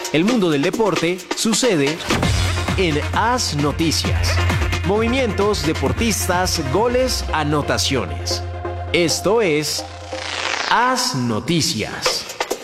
El mundo del deporte sucede en AS Noticias. Movimientos, deportistas, goles, anotaciones. Esto es AS Noticias.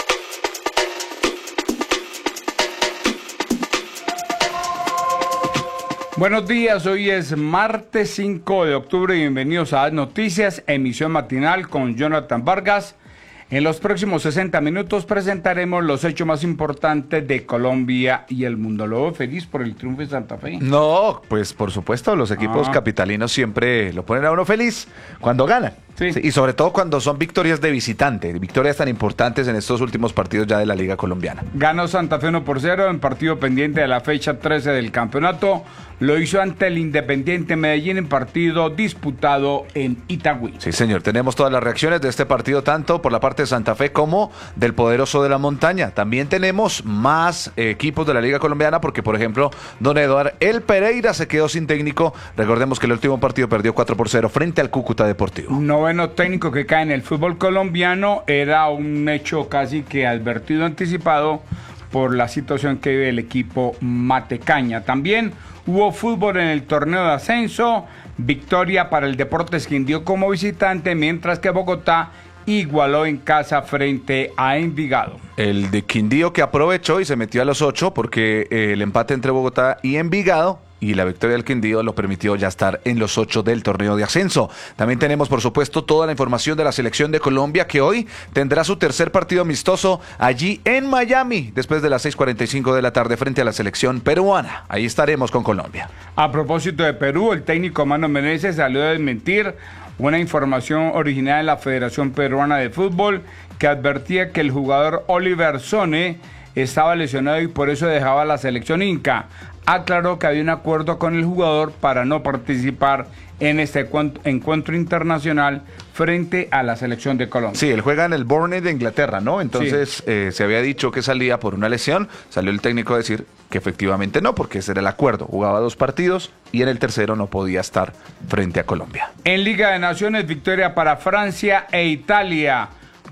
Buenos días, hoy es martes 5 de octubre y bienvenidos a AS Noticias, emisión matinal con Jonathan Vargas. En los próximos 60 minutos presentaremos los hechos más importantes de Colombia y el mundo. Lo veo feliz por el triunfo de Santa Fe. No, pues por supuesto, los equipos capitalinos siempre lo ponen a uno feliz cuando ganan. Sí. Sí, y sobre todo cuando son victorias de visitante, victorias tan importantes en estos últimos partidos ya de la Liga Colombiana. Ganó Santa Fe 1-0 en partido pendiente de la fecha 13 del campeonato. Lo hizo ante el Independiente Medellín en partido disputado en Itagüí. Sí, señor, tenemos todas las reacciones de este partido, tanto por la parte de Santa Fe como del poderoso de la montaña. También tenemos más equipos de la Liga Colombiana porque, por ejemplo, don Eduard El Pereira se quedó sin técnico. Recordemos que el último partido perdió 4-0 frente al Cúcuta Deportivo. Noveno técnico que cae en el fútbol colombiano, era un hecho casi que advertido, anticipado por la situación que vive el equipo Matecaña. También hubo fútbol en el torneo de ascenso, victoria para el Deportes Quindío como visitante, mientras que Bogotá igualó en casa frente a Envigado. El de Quindío que aprovechó y se metió a los 8 porque el empate entre Bogotá y Envigado y la victoria del Quindío lo permitió ya estar en los 8 del torneo de ascenso. También tenemos, por supuesto, toda la información de la selección de Colombia, que hoy tendrá su tercer partido amistoso allí en Miami, después de las 6:45 de la tarde frente a la selección peruana. Ahí estaremos con Colombia. A propósito de Perú, el técnico Mano Menezes salió a desmentir una información original de la Federación Peruana de Fútbol que advertía que el jugador Oliver Sone estaba lesionado y por eso dejaba la selección inca. Aclaró que había un acuerdo con el jugador para no participar en este encuentro internacional frente a la selección de Colombia. Sí, él juega en el Bournemouth de Inglaterra, ¿no? Entonces sí. Se había dicho que salía por una lesión, salió el técnico a decir que efectivamente no, porque ese era el acuerdo. Jugaba 2 partidos y en el tercero no podía estar frente a Colombia. En Liga de Naciones, victoria para Francia e Italia.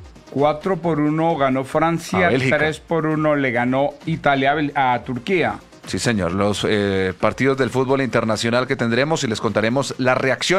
4-1 ganó Francia, 3-1 le ganó Italia a Turquía. Sí, señor, los partidos del fútbol internacional que tendremos y les contaremos la reacción